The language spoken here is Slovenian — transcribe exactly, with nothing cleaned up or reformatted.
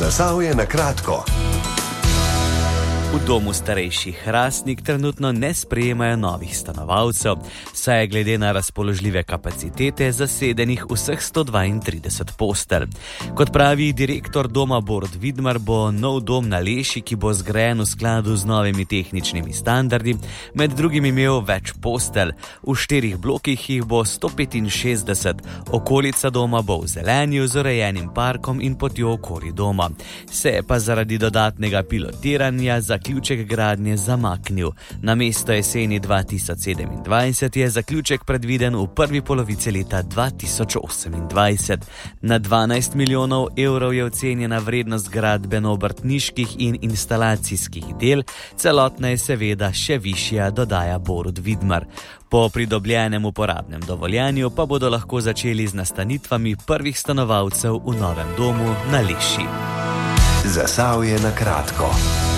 Zasavje na kratko. V domu starejših Hrastnik trenutno ne sprejemajo novih stanovalcev, saj je glede na razpoložljive kapacitete zasedenih vseh sto dvaintrideset postelj. Kot pravi direktor doma Borut Vidmar, bo nov dom na Leši, ki bo zgrajen v skladu z novimi tehničnimi standardi, med drugim imel več postelj. V štirih blokih jih bo sto petinšestdeset, okolica doma bo v zelenju z urejenim parkom in potjo okoli doma. Se je pa zaradi dodatnega pilotiranja za zaključek gradnje zamaknil. Namesto jeseni dva tisoč sedemindvajset je zaključek predviden v prvi polovici leta dva tisoč osemindvajset. Na dvanajst milijonov evrov je ocenjena vrednost gradbeno-obrtniških in instalacijskih del, celotna je seveda še višja, dodaja Borut Vidmar. Po pridobljenem uporabnem dovoljenju pa bodo lahko začeli z nastanitvami prvih stanovalcev v novem domu na Leši. Zasavje na kratko.